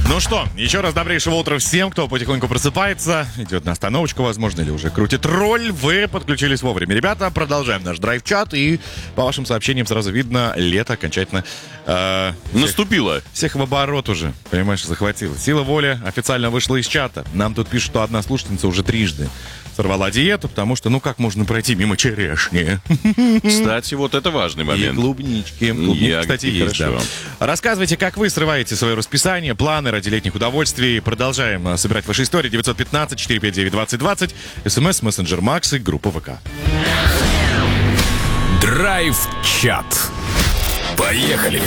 Ну что, еще раз добрейшего утра всем, кто потихоньку просыпается, идет на остановочку, возможно, или уже крутит роль. Вы подключились вовремя. Ребята, продолжаем наш драйв-чат, и по вашим сообщениям сразу видно, лето окончательно наступило. Всех в оборот уже, понимаешь, захватило. Сила воли официально вышла из чата. Нам тут пишут, что одна слушательница уже трижды сорвала диету, потому что, ну как можно пройти мимо черешни? Кстати, вот это важный момент. И клубнички. Клубнички, кстати, есть, да. Рассказывайте, как вы срываете свое расписание, планы ради летних удовольствий. Продолжаем собирать ваши истории. 915-459-2020. СМС, мессенджер Макс и группа ВК. Драйв-чат. Поехали!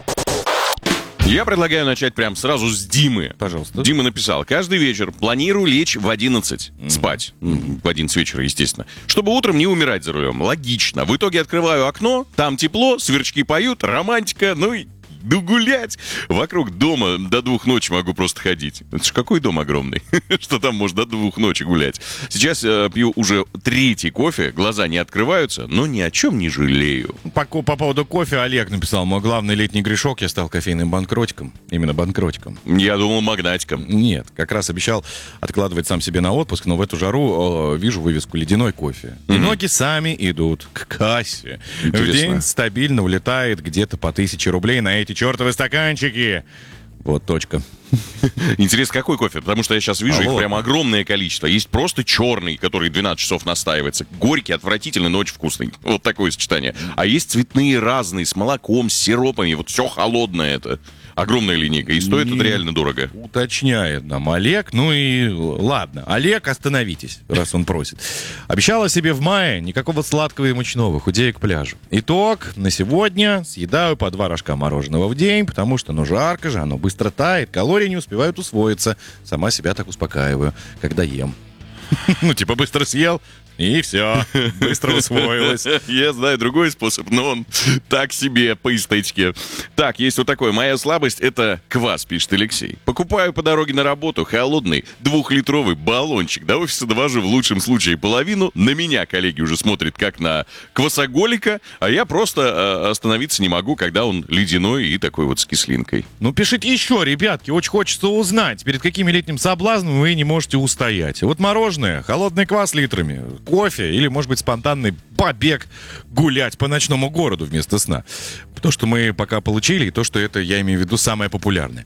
Я предлагаю начать прям сразу с Димы. Пожалуйста. Дима написал: каждый вечер планирую лечь в 11 спать. В 11 вечера, естественно. Чтобы утром не умирать за рулем. Логично. В итоге открываю окно, там тепло, сверчки поют, романтика, ну и гулять. Вокруг дома до 2 ночи могу просто ходить. Это ж какой дом огромный, что там можно до 2 ночи гулять. Сейчас пью уже 3-й кофе, глаза не открываются, но ни о чем не жалею. По поводу кофе Олег написал: мой главный летний грешок, я стал кофейным банкротиком. Именно банкротиком. Я думал, магнатиком. Нет, как раз обещал откладывать сам себе на отпуск, но в эту жару вижу вывеску «Ледяной кофе». И ноги сами идут к кассе. Интересно. В день стабильно улетает где-то по 1000 рублей на эти чертовы стаканчики. Вот точка. Интересно, какой кофе? Потому что я сейчас вижу их прям огромное количество. Есть просто черный, который 12 часов настаивается. Горький, отвратительный, но очень вкусный. Вот такое сочетание. А есть цветные разные, с молоком, с сиропами. Вот все холодное это. Огромная линейка. И стоит это реально дорого. Уточняет нам Олег. Ну и ладно. Олег, остановитесь, раз он просит. Обещала себе в мае никакого сладкого и мучного. Худею к пляжу. Итог. На сегодня съедаю по 2 рожка мороженого в день, потому что, ну, жарко же, оно быстро тает, калории не успевают усвоиться. Сама себя так успокаиваю, когда ем. Ну, типа, быстро съел, и все, быстро усвоилось. Я знаю другой способ, но он так себе по эстетике. Так, есть вот такой. Моя слабость — это квас, пишет Алексей. Покупаю по дороге на работу холодный 2-литровый баллончик. До офиса довожу в лучшем случае половину. На меня коллеги уже смотрят как на квасоголика, а я просто остановиться не могу, когда он ледяной и такой вот с кислинкой. Ну, пишите еще, ребятки, очень хочется узнать, перед каким летним соблазном вы не можете устоять. Вот мороженое, холодный квас литрами, кофе или, может быть, спонтанный побег гулять по ночному городу вместо сна. То, что мы пока получили, и то, что это, я имею в виду, самое популярное.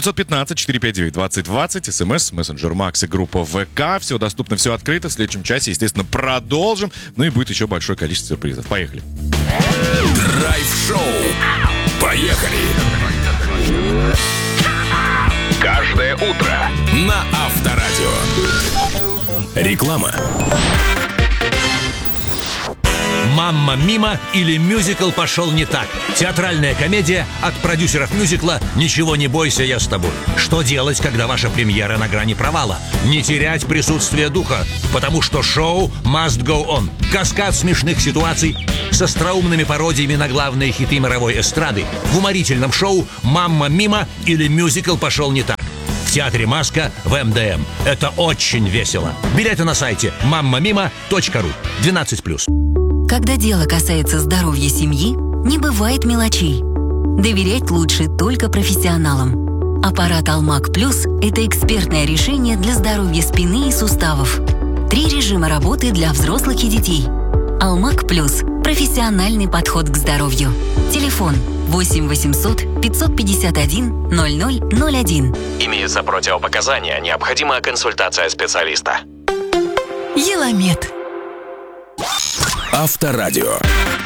915-459-2020, СМС, мессенджер Макс и группа ВК. Все доступно, все открыто. В следующем часе, естественно, продолжим. Ну и будет еще большое количество сюрпризов. Поехали. Драйв-шоу. Поехали. Каждое утро На Авторадио. Реклама. «Мамма Мима» или «Мюзикл пошел не так». Театральная комедия от продюсеров мюзикла «Ничего не бойся, я с тобой». Что делать, когда ваша премьера на грани провала? Не терять присутствие духа, потому что шоу must go on. Каскад смешных ситуаций с остроумными пародиями на главные хиты мировой эстрады в уморительном шоу «Мамма Мима» или «Мюзикл пошел не так». В театре «Маска» в МДМ. Это очень весело. Билеты на сайте mammamima.ru. 12+. Когда дело касается здоровья семьи, не бывает мелочей. Доверять лучше только профессионалам. Аппарат «Алмак Плюс» — это экспертное решение для здоровья спины и суставов. 3 режима работы для взрослых и детей. «Алмак Плюс» — профессиональный подход к здоровью. Телефон 8 800 551 0001. Имеются противопоказания. Необходима консультация специалиста. Еламед. Авторадио.